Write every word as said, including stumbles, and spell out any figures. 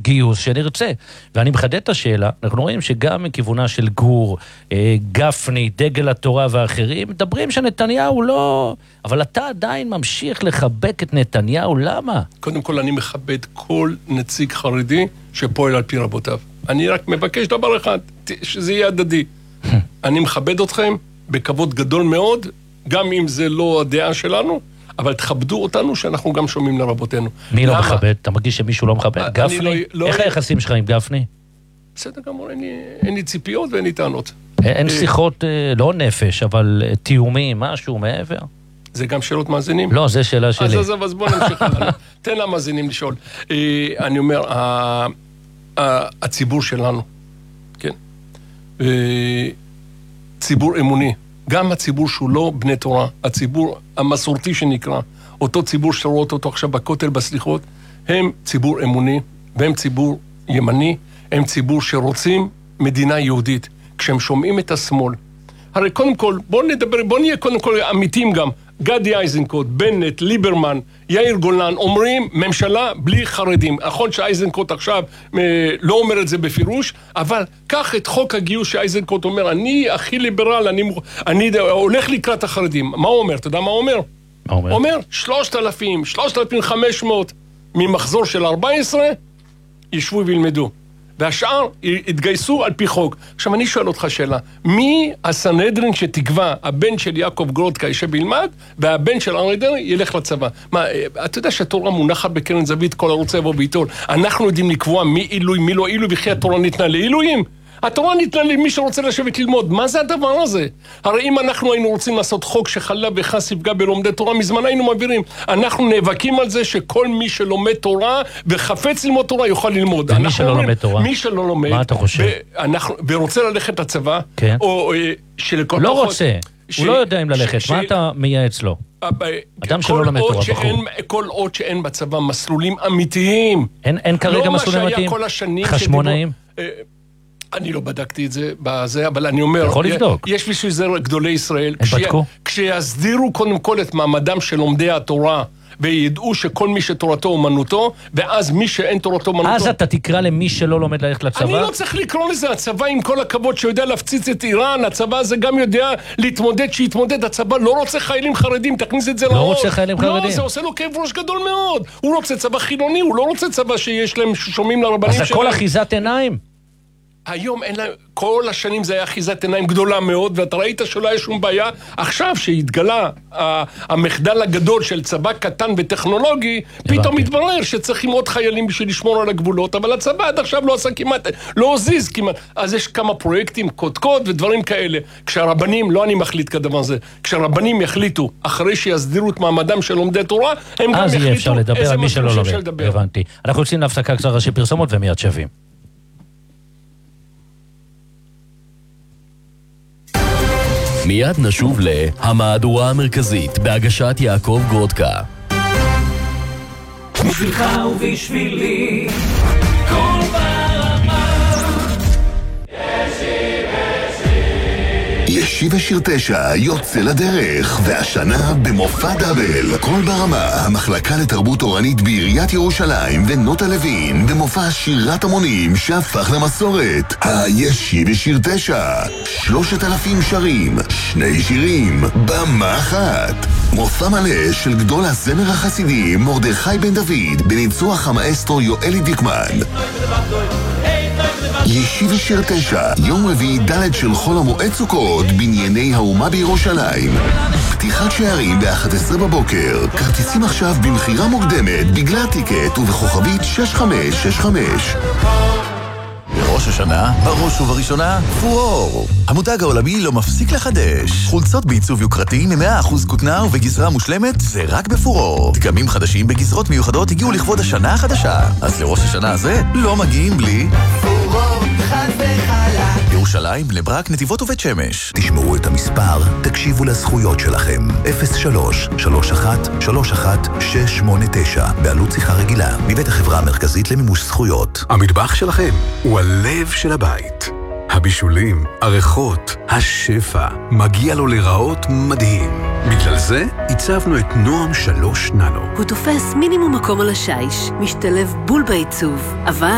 גיוס שנרצה. ואני מחדד את השאלה, אנחנו רואים שגם מכיוונה של גור, גפני, דגל התורה ואחרים, מדברים שנתניהו לא... אבל אתה עדיין ממשיך לחבק את נתניהו, למה? קודם כל אני מכבד כל נציג חרדי שפועל על פי רבותיו. אני רק מבקש דבר אחד, שזה יהיה הדדי. אני מכבד אתכם בכבוד גדול מאוד, גם אם זה לא הדעה שלנו, אבל תכבדו אותנו שאנחנו גם שומעים לרבותינו. מי לא מכבד? אתה מרגיש שמישהו לא מכבד? גפני? איך היחסים שלך עם גפני? בסדר גמור, אין לי ציפיות ואין לי טענות. אין שיחות, לא נפש, אבל תיאומים, משהו מעבר? זה גם שאלות מאזינים? לא, זה שאלה שלי. אז אז בוא נמשיך. תן למאזינים לשאול. אני אומר, הציבור שלנו, כן? ציבור אמוני. גם הציבור שהוא לא בני תורה, הציבור המסורתי שנקרא, אותו ציבור שרואות אותו עכשיו בכותל בסליחות, הם ציבור אמוני, והם ציבור ימני, הם ציבור שרוצים מדינה יהודית. כשהם שומעים את השמאל, הרי קודם כל, בואו נדבר, בואו נהיה קודם כל אמיתים גם, גדי איזנקוט, בנט, ליברמן, יאיר גולן, אומרים ממשלה בלי חרדים. נכון שאיזנקוט עכשיו לא אומר את זה בפירוש, אבל קח את חוק הגיוס שאיזנקוט אומר, אני הכי ליברל, אני, אני הולך לקראת החרדים. מה הוא אומר? אתה יודע מה הוא אומר? מה אומר? אומר, שלושת אלפים, שלושת אלפים וחמש מאות ממחזור של ארבע עשרה, ישבו וילמדו. והשאר התגייסו על פי חוק. עכשיו אני שואל אותך שאלה, מי הסנהדרין שתקבע הבן של יעקב גרודקה יישב ילמד, והבן של אריה דרעי ילך לצבא? מה, אתה יודע שהתורה מונחת בקרן זווית, כל ערוץ יבוא בעיתון. אנחנו יודעים לקבוע מי עילוי, מי לא עילוי, וכי התורה ניתנה לעילויים? התורה ניתנה למי שרוצה לשבת ללמוד. מה זה הדבר הזה? הרי אם אנחנו היינו רוצים לעשות חוק שחלה וחס יפגע בלומדי תורה, מזמן היינו מעבירים. אנחנו נאבקים על זה שכל מי שלומד תורה וחפץ ללמוד תורה יוכל ללמוד. ומי שלא לומד תורה? מי שלא לומד. מה אתה חושב? ואנחנו, ורוצה ללכת לצבא, כן. או שלכל לא פחות, רוצה. ש... הוא לא יודע אם ללכת. ש... מה אתה מייעץ לו? אדם שלא לומד תורה, בחור. כל עוד שאין בצבא מסלולים אמיתיים. אין, אין כרגע מסלולים אמיתיים? חשמונאים? אני לא בדקתי את זה בזה, אבל אני אומר, יכול לבדוק. יש בשביל זה גדולי ישראל, הם בדקו? כשיסדירו קודם כל את מעמדם של לומדי התורה, וידעו שכל מי שתורתו אומנותו, ואז מי שאין תורתו אומנותו... אז אתה תקרא למי שלא לומד ללכת לצבא? אני לא צריך לקרוא לזה, הצבא עם כל הכבוד שיודע להפציץ את איראן, הצבא הזה גם יודע להתמודד, שיתמודד, הצבא לא רוצה חיילים חרדים, תכניס את זה לא לראש. רוצה חיילים חרדים. לא, זה עושה לו כאב ראש גדול מאוד. הוא רוצה צבא חילוני, הוא לא רוצה צבא שיש להם שומעים לרבנים שלהם. אז הכל אחיזת עיניים? היום אין להם, כל השנים זה היה אחיזת עיניים גדולה מאוד, ואתה ראית שלא היה שום בעיה. עכשיו שהתגלה המחדל הגדול של צבא קטן וטכנולוגי, פתאום מתברר שצריכים עוד חיילים בשביל לשמור על הגבולות, אבל הצבא עד עכשיו לא עשה כמעט, לא הזיז כמעט. אז יש כמה פרויקטים, קודקוד ודברים כאלה. כשהרבנים, לא אני מחליט כדבר הזה, כשהרבנים יחליטו, אחרי שיסדירו את מעמדם של לומדי תורה, הם גם יחליטו אפשר לדבר על מי שלא לומד. הבנתי. אנחנו יוצאים להפסקה קצרה של פרסומות ומיד שווים. מיד נשוב להמהדורה המרכזית בהגשת יעקב גרודקה. בשבילך ובשבילי כל ברמה ישיב השיר תשע יוצא לדרך, והשנה במופע דאבל כל ברמה, המחלקה לתרבות תורנית בעיריית ירושלים ונוטה לוין במופע שירת המונים שהפך למסורת. הישיב השיר תשע, שלושת אלפים שרים, שני שירים, במה אחת. מופע מלא של גדול הזמר החסידי מרדכי בן דוד בניצוח המאסטרו יואלי דיקמן. ישיב השיר תשע, יום רביעי ד' של חול המועד סוכות בנייני האומה בירושלים. פתיחת שערים ב-אחת עשרה בבוקר. כרטיסים עכשיו במחירה מוקדמת בגלל טיקט ובכוכבית שש חמש שש חמש. בראש השנה, בראש ובראשונה, פורור. המותג העולמי לא מפסיק לחדש. חולצות בעיצוב יוקרתי מ-מאה אחוז כותנה ובגזרה מושלמת, זה רק בפורור. דגמים חדשים בגזרות מיוחדות הגיעו לכבוד השנה החדשה. אז לראש השנה הזה לא מגיעים בלי פורור, חד וחלק. ירושלים, בני ברק, נתיבות ובית שמש. תשמעו את המספר, תקשיבו לזכויות שלכם. אפס שלוש שלוש אחת שלוש אחת שש שמונה תשע בעלות שיחה רגילה מבית החברה המרכזית למימוש זכויות. המטבח שלכם הוא הלב של הבית. הבישולים, הריחות, השפע, מגיע לו לראות מדהים. בגלל זה הצבנו את נועם שלוש ננו. הוא תופס מינימום מקום על השיש, משתלב בול בעיצוב, אבל